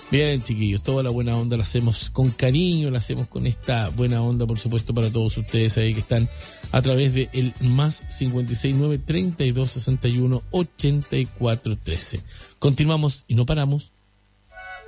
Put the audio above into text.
Bien, chiquillos, toda la buena onda la hacemos con cariño, la hacemos con esta buena onda, por supuesto, para todos ustedes ahí que están a través de el más 569-3261-8413. Continuamos y no paramos